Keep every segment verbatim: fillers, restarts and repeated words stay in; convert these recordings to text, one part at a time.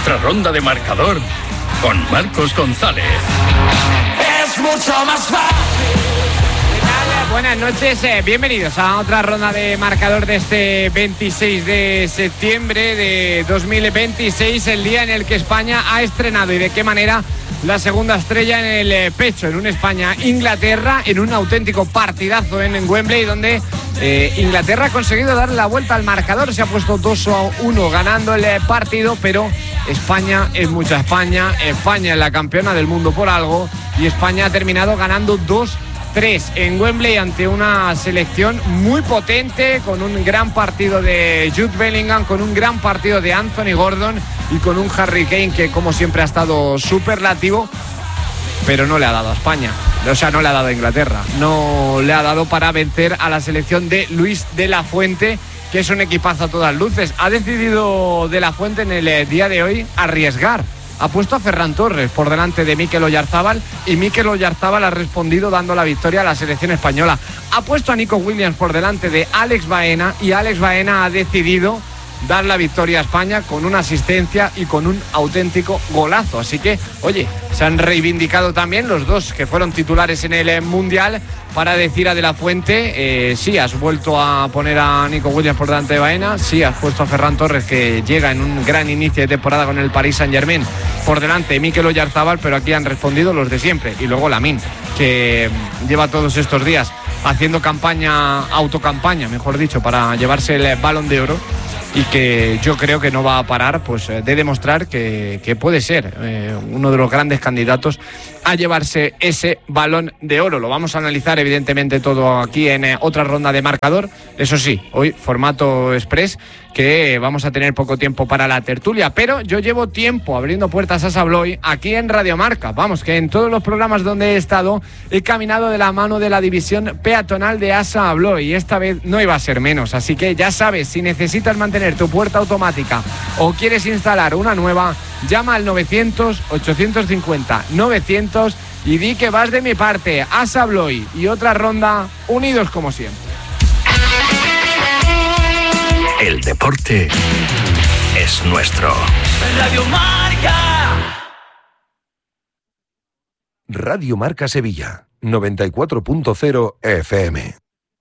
otra ronda de marcador con Marcos González. Es mucho más fácil. Buenas noches, eh, bienvenidos a otra ronda de marcador de este veintiséis de septiembre de dos mil veintiséis, el día en el que España ha estrenado y de qué manera la segunda estrella en el eh, pecho, en un España-Inglaterra, en un auténtico partidazo en, en Wembley, donde eh, Inglaterra ha conseguido dar la vuelta al marcador, se ha puesto dos a uno ganando el eh, partido, pero España es mucha España, España es la campeona del mundo por algo y España ha terminado ganando dos tres en Wembley ante una selección muy potente, con un gran partido de Jude Bellingham, con un gran partido de Anthony Gordon y con un Harry Kane que como siempre ha estado superlativo, pero no le ha dado a España, o sea, no le ha dado a Inglaterra, no le ha dado para vencer a la selección de Luis de la Fuente, que es un equipazo a todas luces. Ha decidido de la Fuente en el día de hoy arriesgar. Ha puesto a Ferran Torres por delante de Mikel Oyarzábal y Mikel Oyarzábal ha respondido dando la victoria a la selección española. Ha puesto a Nico Williams por delante de Alex Baena y Alex Baena ha decidido dar la victoria a España con una asistencia y con un auténtico golazo. Así que, oye, se han reivindicado también los dos que fueron titulares en el Mundial para decir a De la Fuente, eh, sí, has vuelto a poner a Nico Williams por delante de Baena, sí, has puesto a Ferran Torres, que llega en un gran inicio de temporada con el Paris Saint-Germain, por delante de Mikel Oyarzábal, pero aquí han respondido los de siempre. Y luego Lamine, que lleva todos estos días haciendo campaña, autocampaña, mejor dicho, para llevarse el Balón de Oro, y que yo creo que no va a parar pues de demostrar que, que puede ser eh, uno de los grandes candidatos a llevarse ese Balón de Oro. Lo vamos a analizar evidentemente todo aquí en eh, otra ronda de marcador. Eso sí, hoy formato express, que vamos a tener poco tiempo para la tertulia, pero yo llevo tiempo abriendo puertas a Sabloy aquí en Radio Marca. Vamos, que en todos los programas donde he estado he caminado de la mano de la división peatonal de ASA Abloy, y esta vez no iba a ser menos. Así que ya sabes, si necesitas mantener tu puerta automática o quieres instalar una nueva, llama al novecientos, ochocientos cincuenta, novecientos y di que vas de mi parte. ASA Abloy y otra ronda, unidos como siempre. El deporte es nuestro. Radio Marca. Radio Marca Sevilla, noventa y cuatro punto cero F M.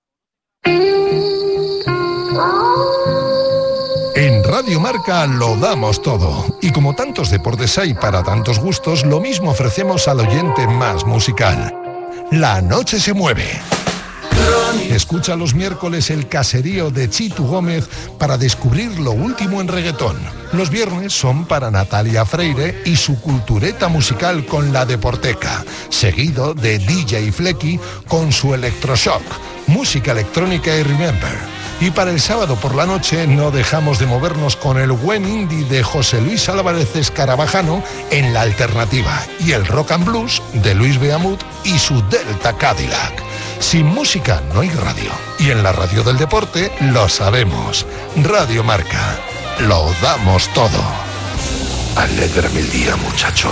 En Radio Marca lo damos todo. Y como tantos deportes hay para tantos gustos, lo mismo ofrecemos al oyente más musical. La noche se mueve. Escucha los miércoles el caserío de Chitu Gómez para descubrir lo último en reggaetón. Los viernes son para Natalia Freire y su cultureta musical con La Deporteca, seguido de D J Flecky con su Electroshock, música electrónica y Remember. Y para el sábado por la noche no dejamos de movernos con el buen indie de José Luis Álvarez Escarabajano en La Alternativa y el rock and blues de Luis Beamut y su Delta Cadillac. Sin música no hay radio. Y en la radio del deporte lo sabemos. Radio Marca. Lo damos todo. Alégrame el día, muchacho.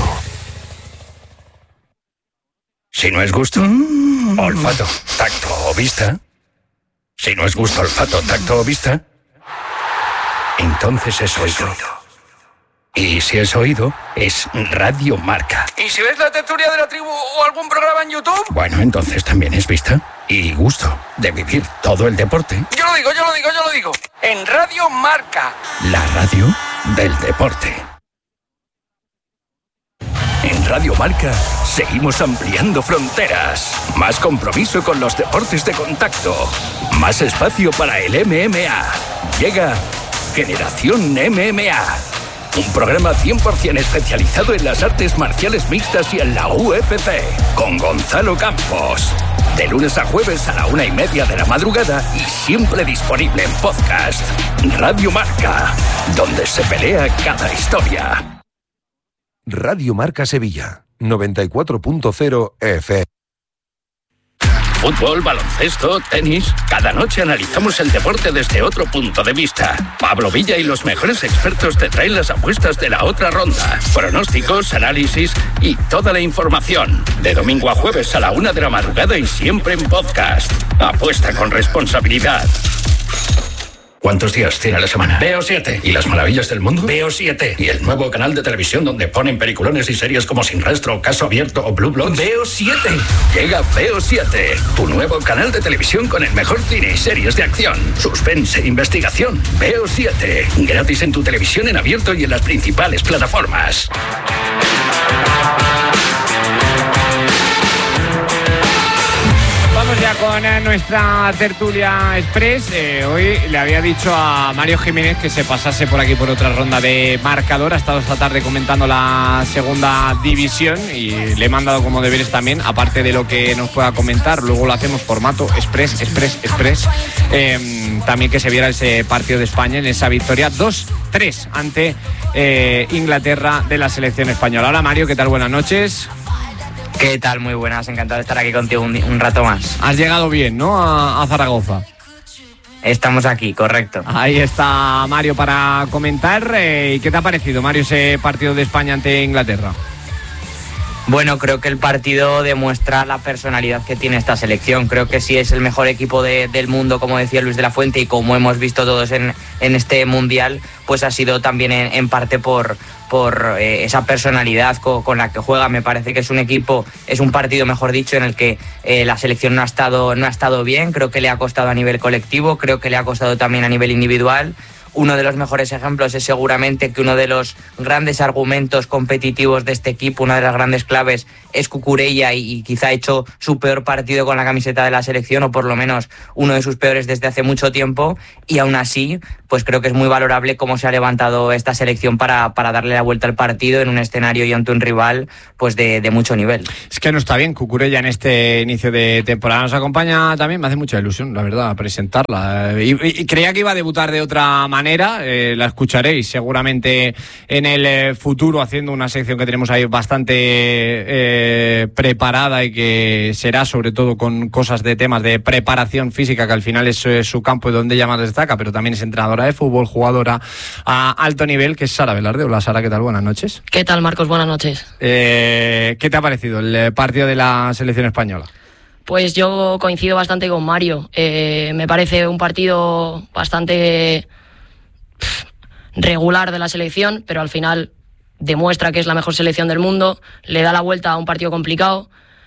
Si no es gusto, olfato, tacto o vista. Si no es gusto, olfato, tacto o vista, entonces es oído. Y si es oído, es Radio Marca. ¿Y si ves la tertulia de la tribu o algún programa en YouTube? Bueno, entonces también es vista y gusto de vivir todo el deporte. Yo lo digo, yo lo digo, yo lo digo. En Radio Marca. La radio del deporte. En Radio Marca seguimos ampliando fronteras. Más compromiso con los deportes de contacto. Más espacio para el M M A. Llega Generación M M A. Un programa cien por ciento especializado en las artes marciales mixtas y en la U F C. Con Gonzalo Campos. De lunes a jueves a la una y media de la madrugada y siempre disponible en podcast. Radio Marca. Donde se pelea cada historia. Radio Marca Sevilla, noventa y cuatro punto cero F M. Fútbol, baloncesto, tenis. Cada noche analizamos el deporte desde otro punto de vista. Pablo Villa y los mejores expertos te traen las apuestas de la otra ronda. Pronósticos, análisis y toda la información. De domingo a jueves a la una de la madrugada y siempre en podcast. Apuesta con responsabilidad. ¿Cuántos días tiene la semana? Veo siete. ¿Y las maravillas del mundo? Veo siete. ¿Y el nuevo canal de televisión donde ponen peliculones y series como Sin Rastro, Caso Abierto o Blue Bloods? Veo siete. Llega Veo siete, tu nuevo canal de televisión con el mejor cine y series de acción, suspense e investigación. Veo siete. Gratis en tu televisión en abierto y en las principales plataformas. Vamos ya con eh, nuestra tertulia express. Eh, hoy le había dicho a Mario Jiménez que se pasase por aquí por otra ronda de marcador. Ha estado esta tarde comentando la segunda división y le he mandado como deberes también, aparte de lo que nos pueda comentar. Luego lo hacemos formato express, express, express. Eh, también que se viera ese partido de España en esa victoria dos tres ante eh, Inglaterra de la selección española. Hola Mario, ¿qué tal? Buenas noches. ¿Qué tal? Muy buenas, encantado de estar aquí contigo un, un rato más. Has llegado bien, ¿no? A, a Zaragoza. Estamos aquí, correcto. Ahí está Mario para comentar. Eh, ¿Qué te ha parecido, Mario, ese partido de España ante Inglaterra? Bueno, creo que el partido demuestra la personalidad que tiene esta selección. Creo que sí es el mejor equipo de, del mundo, como decía Luis de la Fuente, y como hemos visto todos en, en este Mundial, pues ha sido también en, en parte por, por eh, esa personalidad con, con la que juega. Me parece que es un equipo, es un partido, mejor dicho, en el que eh, la selección no ha estado, no ha estado bien. Creo que le ha costado a nivel colectivo, creo que le ha costado también a nivel individual. Uno de los mejores ejemplos es seguramente que uno de los grandes argumentos competitivos de este equipo, una de las grandes claves, es Cucurella, y, y quizá ha hecho su peor partido con la camiseta de la selección, o por lo menos uno de sus peores desde hace mucho tiempo, y aún así pues creo que es muy valorable cómo se ha levantado esta selección para, para darle la vuelta al partido en un escenario y ante un rival pues de, de mucho nivel. Es que no está bien Cucurella en este inicio de temporada. Nos acompaña también, me hace mucha ilusión, la verdad, presentarla. Y, y creía que iba a debutar de otra manera, eh, la escucharéis seguramente en el eh, futuro, haciendo una sección que tenemos ahí bastante eh, preparada y que será sobre todo con cosas de temas de preparación física, que al final es eh, su campo y donde ella más destaca, pero también es entrenadora de fútbol, jugadora a alto nivel, que es Sara Velarde. Hola Sara, ¿qué tal? Buenas noches. ¿Qué tal, Marcos? Buenas noches. Eh, ¿Qué te ha parecido el partido de la selección española? Pues yo coincido bastante con Mario. Eh, me parece un partido bastante pff, regular de la selección, pero al final demuestra que es la mejor selección del mundo, le da la vuelta a un partido complicado.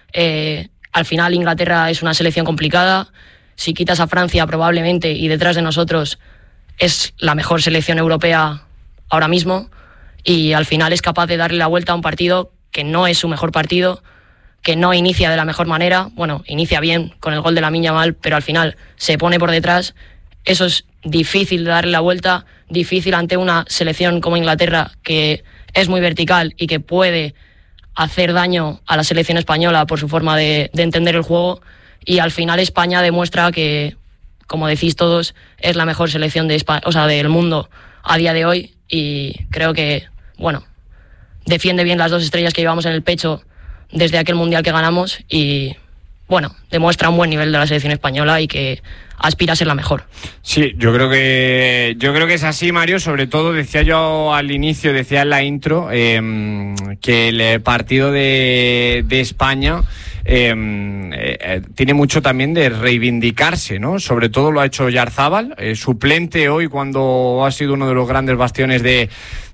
Eh, al final Inglaterra es una selección complicada. Si quitas a Francia probablemente, y detrás de nosotros es la mejor selección europea ahora mismo, y al final es capaz de darle la vuelta a un partido que no es su mejor partido, que no inicia de la mejor manera. Bueno, inicia bien con el gol de Lamine Yamal, pero al final se pone por detrás. Eso es difícil de darle la vuelta, difícil ante una selección como Inglaterra, que es muy vertical y que puede hacer daño a la selección española por su forma de, de entender el juego. Y al final España demuestra que, como decís todos, es la mejor selección de España, o sea, del mundo a día de hoy, y creo que, bueno, defiende bien las dos estrellas que llevamos en el pecho desde aquel Mundial que ganamos, y bueno, demuestra un buen nivel de la selección española y que aspira a ser la mejor. Sí, yo creo que yo creo que es así, Mario. Sobre todo decía yo al inicio, decía en la intro, eh, que el partido de, de España Eh, eh, tiene mucho también de reivindicarse, ¿no? Sobre todo lo ha hecho Oyarzábal, eh, suplente hoy cuando ha sido uno de los grandes bastiones de,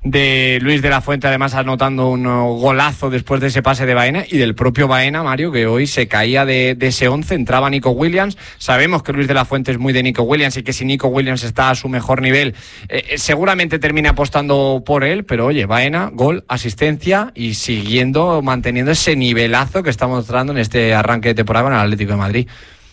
de Luis de la Fuente, además anotando un golazo después de ese pase de Baena, y del propio Baena, Mario, que hoy se caía de, de ese once, entraba Nico Williams. Sabemos que Luis de la Fuente es muy de Nico Williams y que si Nico Williams está a su mejor nivel, eh, seguramente termina apostando por él, pero oye, Baena, gol, asistencia, y siguiendo, manteniendo ese nivelazo que está mostrando en este arranque de temporada con el Atlético de Madrid.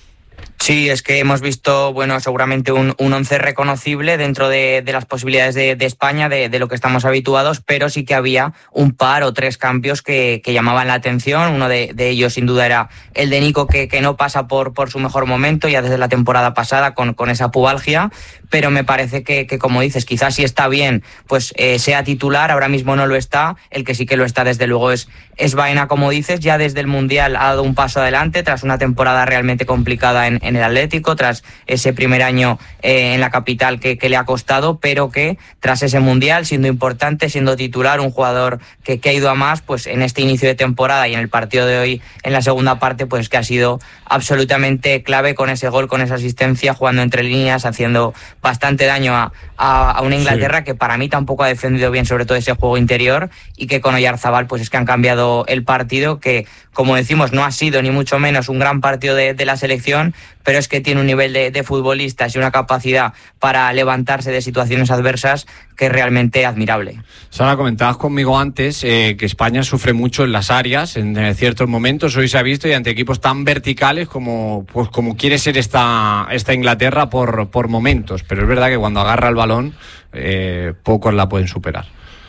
Sí, es que hemos visto, bueno, seguramente un, un once reconocible dentro de, de las posibilidades de, de España, de, de lo que estamos habituados, pero sí que había un par o tres cambios que, que llamaban la atención. Uno de, de ellos, sin duda, era el de Nico, que, que no pasa por, por su mejor momento ya desde la temporada pasada con, con esa pubalgia, pero me parece que, que como dices, quizás si está bien, pues eh, sea titular. Ahora mismo no lo está. El que sí que lo está, desde luego, es, es Baena, como dices. Ya desde el Mundial ha dado un paso adelante tras una temporada realmente complicada en en el Atlético, tras ese primer año eh, en la capital que, que le ha costado, pero que tras ese Mundial, siendo importante, siendo titular, un jugador que, que ha ido a más, pues en este inicio de temporada y en el partido de hoy, en la segunda parte, pues que ha sido absolutamente clave con ese gol, con esa asistencia, jugando entre líneas, haciendo bastante daño a, a, a una Inglaterra sí. que para mí tampoco ha defendido bien, sobre todo ese juego interior, y que con Oyarzabal pues es que han cambiado el partido, que como decimos no ha sido ni mucho menos un gran partido de, de la selección, pero es que tiene un nivel de, de futbolistas y una capacidad para levantarse de situaciones adversas que es realmente admirable. Sara, comentabas conmigo antes eh, que España sufre mucho en las áreas, en eh, ciertos momentos. Hoy se ha visto y ante equipos tan verticales como, pues, como quiere ser esta, esta Inglaterra por, por momentos, pero es verdad que cuando agarra el balón eh, pocos la pueden superar.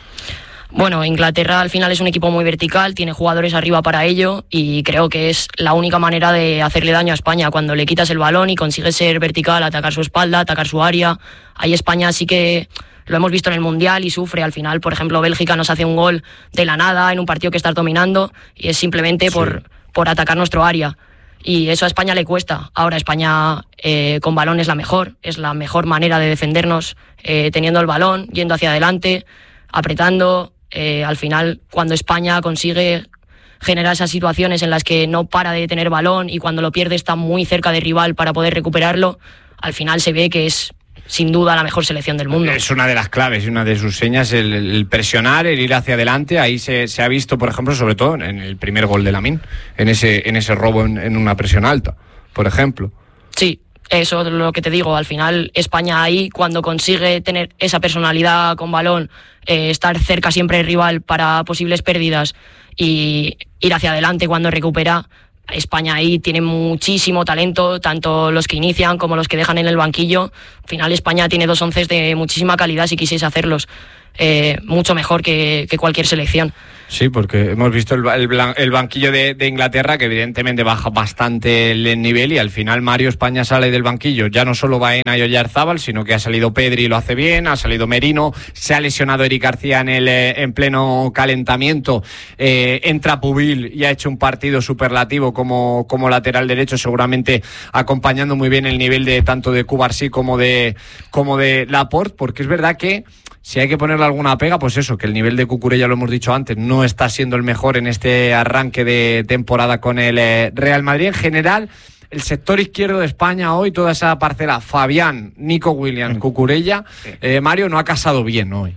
Bueno, Inglaterra al final es un equipo muy vertical, tiene jugadores arriba para ello y creo que es la única manera de hacerle daño a España, cuando le quitas el balón y consigues ser vertical, atacar su espalda, atacar su área. Ahí España sí que lo hemos visto en el Mundial y sufre al final. Por ejemplo, Bélgica nos hace un gol de la nada en un partido que está dominando y es simplemente sí. por, por atacar nuestro área. Y eso a España le cuesta. Ahora España eh, con balón es la mejor, es la mejor manera de defendernos, eh, teniendo el balón, yendo hacia adelante, apretando. Eh, al final, cuando España consigue generar esas situaciones en las que no para de tener balón y cuando lo pierde está muy cerca del rival para poder recuperarlo, al final se ve que es sin duda la mejor selección del mundo. Es una de las claves y una de sus señas el, el presionar, el ir hacia adelante. Ahí se, se ha visto, por ejemplo, sobre todo en el primer gol de Lamine, en ese, en ese robo en, en una presión alta, por ejemplo. Sí. Eso es lo que te digo, al final España ahí cuando consigue tener esa personalidad con balón, eh, estar cerca siempre del rival para posibles pérdidas y ir hacia adelante cuando recupera, España ahí tiene muchísimo talento, tanto los que inician como los que dejan en el banquillo. Al final España tiene dos onces de muchísima calidad si quisiese hacerlos, eh, mucho mejor que, que cualquier selección. Sí, porque hemos visto el, el, el banquillo de, de Inglaterra, que evidentemente baja bastante el nivel, y al final Mario España sale del banquillo. Ya no solo Baena y Oyarzabal, sino que ha salido Pedri y lo hace bien, ha salido Merino, se ha lesionado Eric García en, el, en pleno calentamiento, eh, entra Pubil y ha hecho un partido superlativo como, como lateral derecho, seguramente acompañando muy bien el nivel de tanto de Cubarsí como de, como de Laporte, porque es verdad que si hay que ponerle alguna pega, pues eso, que el nivel de Cucurella, lo hemos dicho antes, no está siendo el mejor en este arranque de temporada con el eh, Real Madrid. En general, el sector izquierdo de España hoy, toda esa parcela, Fabián, Nico Williams, Cucurella, eh, Mario, no ha casado bien hoy.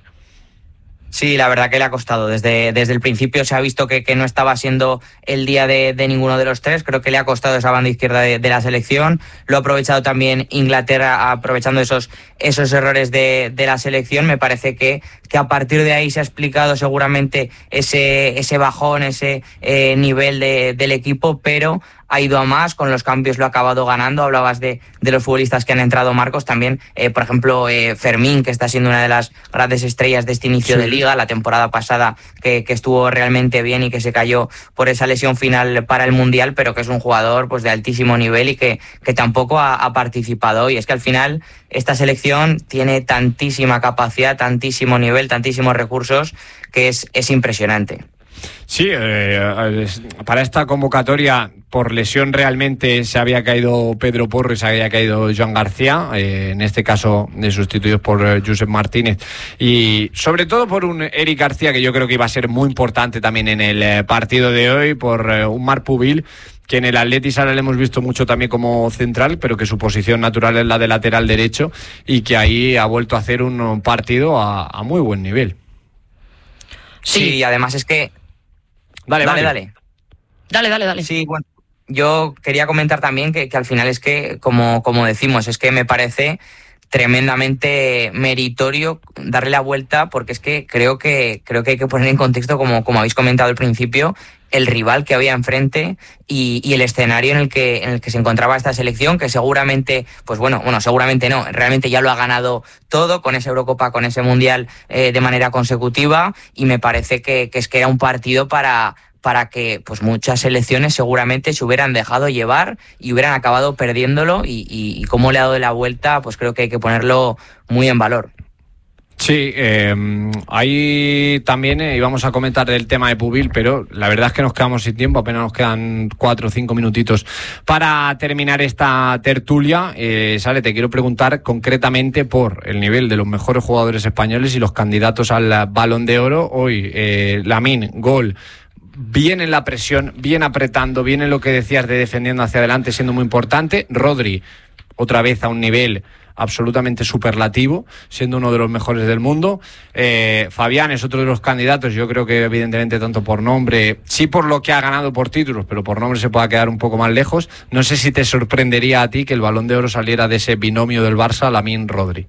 Sí, la verdad que le ha costado. Desde, desde el principio se ha visto que, que no estaba siendo el día de, de ninguno de los tres. Creo que le ha costado esa banda izquierda de, de la selección. Lo ha aprovechado también Inglaterra, aprovechando esos, esos errores de, de la selección. Me parece que, que a partir de ahí se ha explicado seguramente ese, ese bajón, ese eh, nivel de, del equipo, pero ha ido a más, con los cambios lo ha acabado ganando. Hablabas de, de los futbolistas que han entrado, Marcos, también, eh, por ejemplo, eh, Fermín, que está siendo una de las grandes estrellas de este inicio sí. de Liga, la temporada pasada que, que estuvo realmente bien y que se cayó por esa lesión final para el Mundial, pero que es un jugador pues de altísimo nivel y que, que tampoco ha, ha participado. Y es que al final esta selección tiene tantísima capacidad, tantísimo nivel, tantísimos recursos, que es, es impresionante. Sí, eh, para esta convocatoria por lesión realmente se había caído Pedro Porro y se había caído Joan García, eh, en este caso de sustituidos por eh, Josep Martínez, y sobre todo por un Eric García que yo creo que iba a ser muy importante también en el eh, partido de hoy, por eh, un Marc Pubil, que en el Athletic ahora le hemos visto mucho también como central, pero que su posición natural es la de lateral derecho y que ahí ha vuelto a hacer un partido a, a muy buen nivel. Sí, sí, y además es que Dale, dale, dale. Dale, dale, dale. Sí, bueno, yo quería comentar también que, que al final es que, como, como decimos, es que me parece tremendamente meritorio darle la vuelta, porque es que creo que creo que hay que poner en contexto, como, como habéis comentado al principio, el rival que había enfrente y, y el escenario en el que en el que se encontraba esta selección, que seguramente, pues bueno, bueno, seguramente no, realmente ya lo ha ganado todo con esa Eurocopa, con ese Mundial eh, de manera consecutiva, y me parece que, que es que era un partido para para que pues muchas selecciones seguramente se hubieran dejado llevar y hubieran acabado perdiéndolo, y, y, y cómo le ha dado la vuelta, pues creo que hay que ponerlo muy en valor. Sí, eh, ahí también eh, íbamos a comentar el tema de Pubil, pero la verdad es que nos quedamos sin tiempo, apenas nos quedan cuatro o cinco minutitos para terminar esta tertulia. Eh, Sale, te quiero preguntar concretamente por el nivel de los mejores jugadores españoles y los candidatos al Balón de Oro. Hoy, eh, Lamine, gol. Bien en la presión, bien apretando, bien en lo que decías de defendiendo hacia adelante, siendo muy importante. Rodri, otra vez a un nivel absolutamente superlativo, siendo uno de los mejores del mundo. Eh, Fabián es otro de los candidatos, yo creo que evidentemente tanto por nombre, sí por lo que ha ganado por títulos, pero por nombre se pueda quedar un poco más lejos. No sé si te sorprendería a ti que el Balón de Oro saliera de ese binomio del Barça, Lamine-Rodri.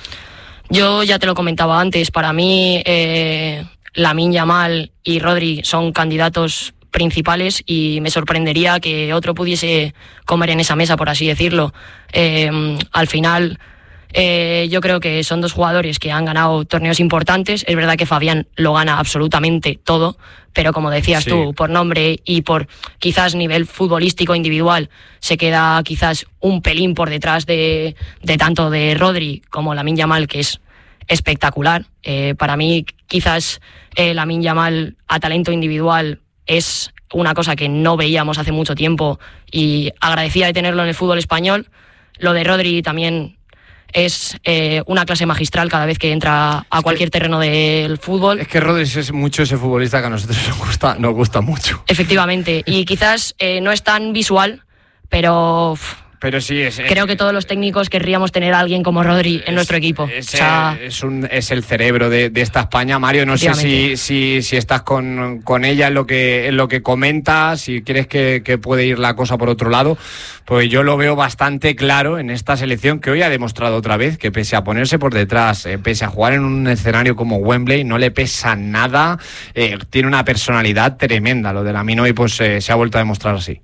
Yo ya te lo comentaba antes, para mí eh, Lamine Yamal y Rodri son candidatos principales y me sorprendería que otro pudiese comer en esa mesa, por así decirlo. Eh, al final eh, yo creo que son dos jugadores que han ganado torneos importantes. Es verdad que Fabián lo gana absolutamente todo, pero como decías sí. tú, por nombre y por quizás nivel futbolístico individual se queda quizás un pelín por detrás de, de tanto de Rodri como Lamine Yamal, que es espectacular. Eh, para mí quizás eh, Lamine Yamal a talento individual es una cosa que no veíamos hace mucho tiempo y agradecida de tenerlo en el fútbol español. Lo de Rodri también es eh, una clase magistral cada vez que entra a cualquier terreno del fútbol. Es que Rodri es mucho ese futbolista que a nosotros nos gusta, nos gusta mucho. Efectivamente, y quizás eh, no es tan visual, pero... Pero sí, es, creo que todos los técnicos querríamos tener a alguien como Rodri en es, nuestro equipo. Es, o sea, es, un, es el cerebro de, de esta España. Mario, no sé si, si, si estás con, con ella en lo que, en lo que comenta, si crees que, que puede ir la cosa por otro lado. Pues yo lo veo bastante claro en esta selección, que hoy ha demostrado otra vez que pese a ponerse por detrás, eh, pese a jugar en un escenario como Wembley, no le pesa nada, eh, tiene una personalidad tremenda. Lo de Lamine hoy pues eh, se ha vuelto a demostrar así.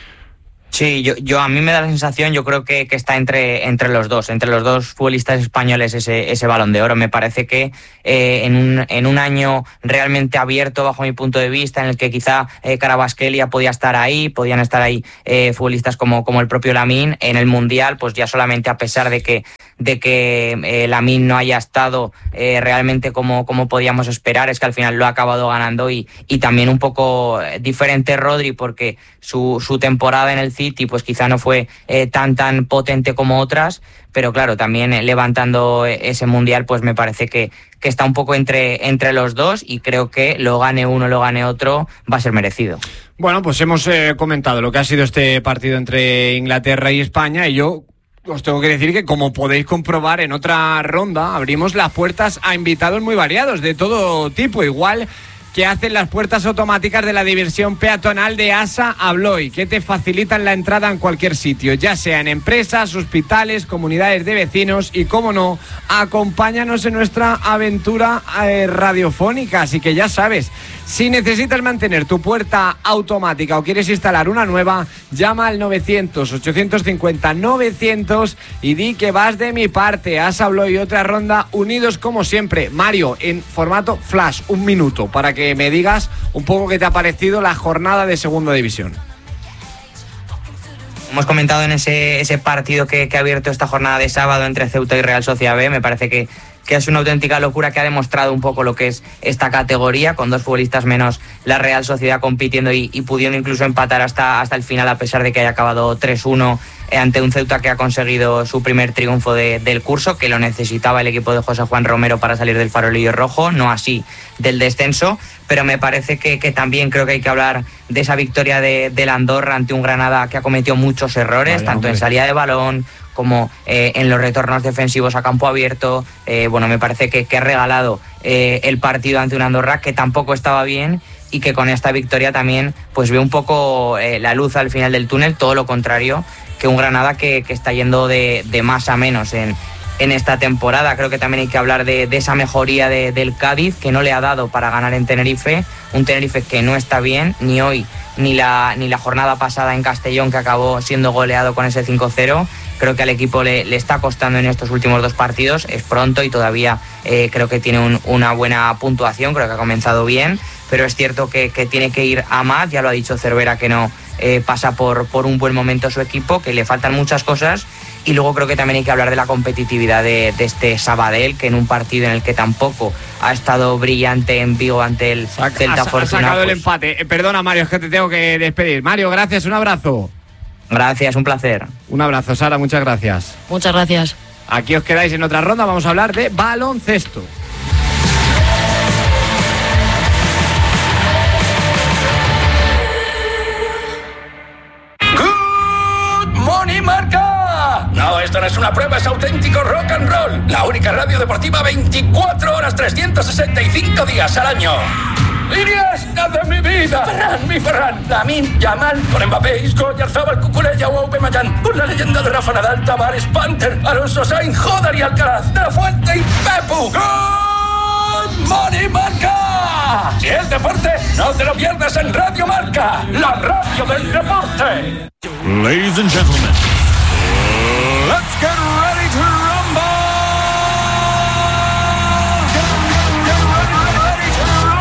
Sí, yo, yo a mí me da la sensación, yo creo que, que está entre, entre los dos, entre los dos futbolistas españoles ese, ese Balón de Oro. Me parece que eh, en, un, en un año realmente abierto, bajo mi punto de vista, en el que quizá eh, Kvaratskhelia podía estar ahí, podían estar ahí eh, futbolistas como, como el propio Lamine, en el Mundial, pues ya solamente a pesar de que, de que eh, Lamine no haya estado eh, realmente como, como podíamos esperar, es que al final lo ha acabado ganando y, y también un poco diferente Rodri, porque su, su temporada en el City pues quizá no fue eh, tan tan potente como otras, pero claro, también eh, levantando ese Mundial pues me parece que, que está un poco entre, entre los dos y creo que lo gane uno, lo gane otro, va a ser merecido. Bueno, pues hemos eh, comentado lo que ha sido este partido entre Inglaterra y España y yo os tengo que decir que, como podéis comprobar, en otra ronda abrimos las puertas a invitados muy variados, de todo tipo, igual que hacen las puertas automáticas de la diversión peatonal de Asa Abloy, que te facilitan la entrada en cualquier sitio, ya sea en empresas, hospitales, comunidades de vecinos y, cómo no, acompáñanos en nuestra aventura eh, radiofónica. Así que ya sabes, si necesitas mantener tu puerta automática o quieres instalar una nueva, llama al novecientos, ochocientos cincuenta, novecientos y di que vas de mi parte. Asa Abloy, otra ronda, unidos como siempre. Mario, en formato flash, un minuto, para que me digas un poco qué te ha parecido la jornada de Segunda División. Hemos comentado en ese, ese partido que, que ha abierto esta jornada de sábado entre Ceuta y Real Sociedad B, me parece que que es una auténtica locura, que ha demostrado un poco lo que es esta categoría, con dos futbolistas menos la Real Sociedad compitiendo y, y pudiendo incluso empatar hasta, hasta el final, a pesar de que haya acabado tres uno ante un Ceuta que ha conseguido su primer triunfo de, del curso, que lo necesitaba el equipo de José Juan Romero para salir del farolillo rojo, no así del descenso, pero me parece que, que también creo que hay que hablar de esa victoria de, de la Andorra ante un Granada que ha cometido muchos errores, Vaya, tanto hombre. en salida de balón como eh, en los retornos defensivos a campo abierto. Eh, bueno, me parece que, que ha regalado eh, el partido ante una Andorra que tampoco estaba bien y que con esta victoria también pues ve un poco eh, la luz al final del túnel, todo lo contrario que un Granada que, que está yendo de, de más a menos en, en esta temporada. Creo que también hay que hablar de, de esa mejoría de, del Cádiz, que no le ha dado para ganar en Tenerife, un Tenerife que no está bien, ni hoy ni la, ni la jornada pasada en Castellón, que acabó siendo goleado con ese cinco cero. Creo que al equipo le, le está costando en estos últimos dos partidos, es pronto y todavía eh, creo que tiene un, una buena puntuación, creo que ha comenzado bien, pero es cierto que, que tiene que ir a más, ya lo ha dicho Cervera, que no eh, pasa por, por un buen momento su equipo, que le faltan muchas cosas Y luego creo que también hay que hablar de la competitividad de, de este Sabadell, que en un partido en el que tampoco ha estado brillante en Vigo ante el Sac Celta ha, Fortuna. Ha sacado pues... el empate. Eh, perdona, Mario, es que te tengo que despedir. Mario, gracias, un abrazo. Gracias, un placer. Un abrazo, Sara, muchas gracias. Muchas gracias. Aquí os quedáis en otra ronda, vamos a hablar de baloncesto. ¡Money Marca! No, esto no es una prueba, es auténtico rock and roll. La única radio deportiva veinticuatro horas, trescientos sesenta y cinco días al año. ¡Iniesta de mi vida! ¡Ferran, mi Ferran! Lamine Yamal, con Mbappé, Isco, Yarzabal, Cucurella o Aubameyang, con la leyenda de Rafa Nadal, Tavares, Panther, Alonso Sainz, Joder y Alcaraz, De La Fuente y Pepu. ¡Good Money Marca! Si es deporte, no te lo pierdas en Radio Marca, la radio del deporte. Ladies and gentlemen,